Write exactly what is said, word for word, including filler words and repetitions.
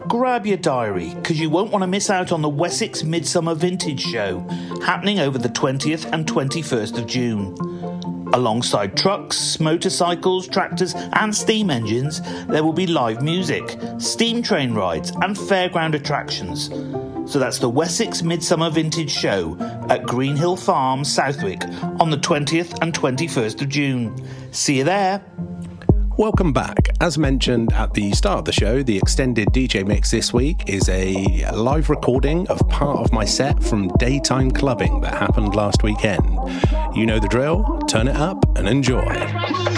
grab your diary, because you won't want to miss out on the Wessex Midsummer Vintage Show, happening over the twentieth and twenty-first of June. Alongside trucks, motorcycles, tractors and steam engines, there will be live music, steam train rides and fairground attractions. So that's the Wessex Midsummer Vintage Show at Greenhill Farm, Southwick, on the twentieth and twenty-first of June. See you there. Welcome back. As mentioned at the start of the show, the extended D J mix this week is a live recording of part of my set from Daytime Clubbing that happened last weekend. You know the drill, turn it up and enjoy.